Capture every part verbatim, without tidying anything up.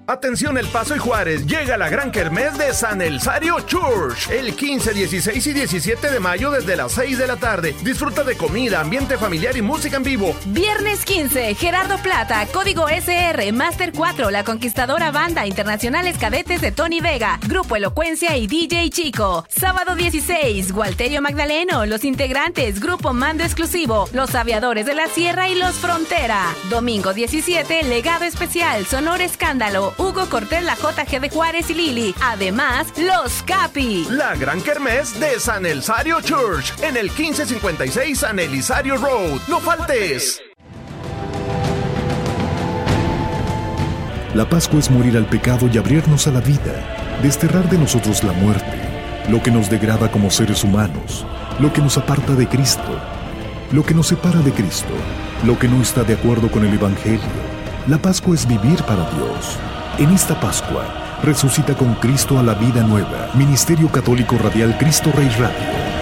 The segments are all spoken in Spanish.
Atención El Paso y Juárez, llega la gran kermés de San Elzario Church el quince, dieciséis y diecisiete de mayo desde las seis de la tarde. Disfruta de comida, ambiente familiar y música en vivo. Viernes quince, Gerardo Plata, Código S R, Master cuatro, La Conquistadora Banda, Internacionales Cadetes de Tony Vega, Grupo Elocuencia y D J Chico. Sábado dieciséis, Gualterio Magdaleno, Los Integrantes, Grupo Mando Exclusivo, Los Aviadores de la Sierra y Los Frontera. Domingo diecisiete, Legado Especial, Sonor Escándalo, Hugo Cortés, la J G de Juárez y Lili. Además, Los Capi. La gran kermés de San Elzario Church en el quince cincuenta y seis San Elizario Road. ¡No faltes! La Pascua es morir al pecado y abrirnos a la vida, desterrar de nosotros la muerte, lo que nos degrada como seres humanos, lo que nos aparta de Cristo, lo que nos separa de Cristo, lo que no está de acuerdo con el Evangelio. La Pascua es vivir para Dios. En esta Pascua, resucita con Cristo a la vida nueva. Ministerio Católico Radial Cristo Rey Radio.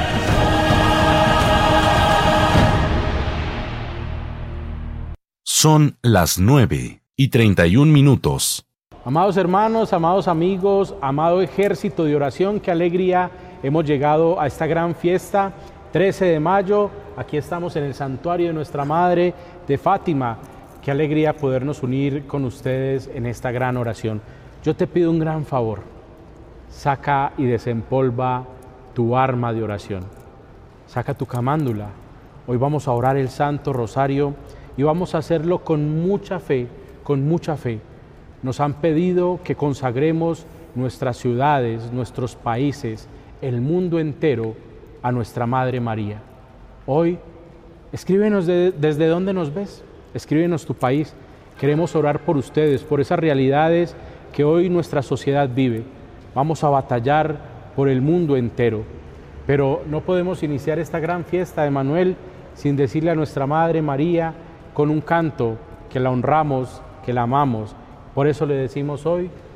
Son las nueve y treinta y un minutos. Amados hermanos, amados amigos, amado ejército de oración, qué alegría hemos llegado a esta gran fiesta, trece de mayo, aquí estamos en el santuario de nuestra Madre de Fátima. Qué alegría podernos unir con ustedes en esta gran oración. Yo te pido un gran favor, saca y desempolva tu arma de oración, saca tu camándula. Hoy vamos a orar el Santo Rosario y vamos a hacerlo con mucha fe, con mucha fe. Nos han pedido que consagremos nuestras ciudades, nuestros países, el mundo entero a nuestra Madre María. Hoy, escríbenos de, desde dónde nos ves. Escríbenos tu país, queremos orar por ustedes, por esas realidades que hoy nuestra sociedad vive. Vamos a batallar por el mundo entero, pero no podemos iniciar esta gran fiesta de Manuel sin decirle a nuestra Madre María con un canto que la honramos, que la amamos. Por eso le decimos hoy,